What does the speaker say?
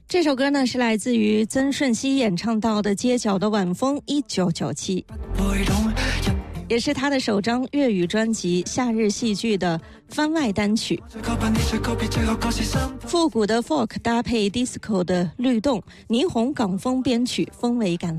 这首歌呢是来自于曾舜晞演唱到的《街角的晚风》1997，也是他的首张粤语专辑《夏日戏剧》的番外单曲。复古的 folk 搭配 disco 的律动，霓虹港风编曲，氛围感